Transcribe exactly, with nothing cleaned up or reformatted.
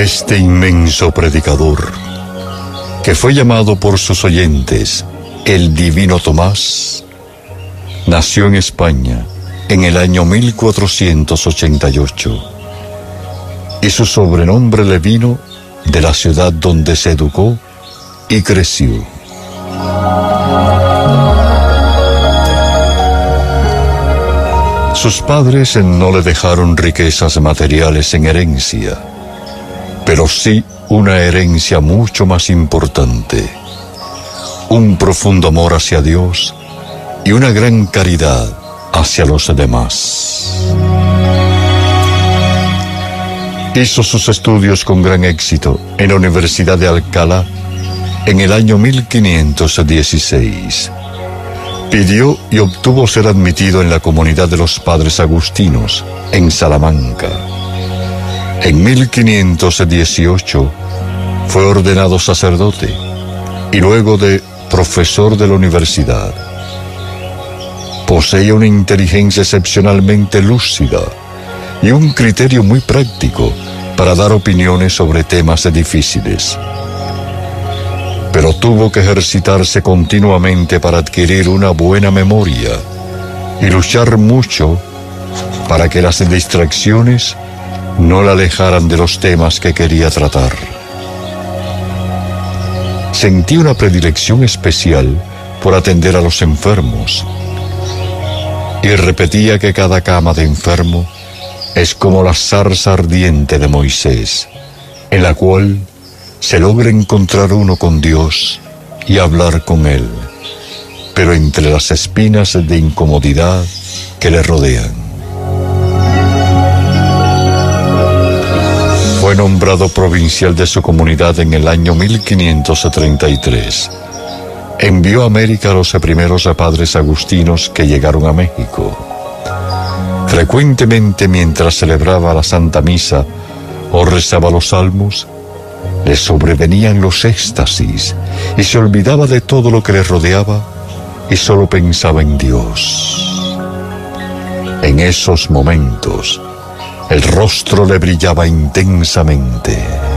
Este inmenso predicador, que fue llamado por sus oyentes el Divino Tomás, nació en España en el año mil cuatrocientos ochenta y ocho, y su sobrenombre le vino de la ciudad donde se educó y creció. Sus padres no le dejaron riquezas materiales en herencia, pero sí una herencia mucho más importante, un profundo amor hacia Dios y una gran caridad hacia los demás. Hizo sus estudios con gran éxito en la Universidad de Alcalá en el año mil quinientos dieciséis. Pidió y obtuvo ser admitido en la comunidad de los Padres Agustinos, en Salamanca. En mil quinientos dieciocho fue ordenado sacerdote y luego de profesor de la universidad. Poseía una inteligencia excepcionalmente lúcida y un criterio muy práctico para dar opiniones sobre temas difíciles. Pero tuvo que ejercitarse continuamente para adquirir una buena memoria y luchar mucho para que las distracciones no la alejaran de los temas que quería tratar. Sentía una predilección especial por atender a los enfermos y repetía que cada cama de enfermo es como la zarza ardiente de Moisés, en la cual se logra encontrar uno con Dios y hablar con Él, pero entre las espinas de incomodidad que le rodean. Fue nombrado provincial de su comunidad en el año mil quinientos treinta y tres. Envió a América a los primeros padres agustinos que llegaron a México. Frecuentemente, mientras celebraba la Santa Misa o rezaba los salmos, le sobrevenían los éxtasis y se olvidaba de todo lo que le rodeaba y solo pensaba en Dios. En esos momentos, el rostro le brillaba intensamente.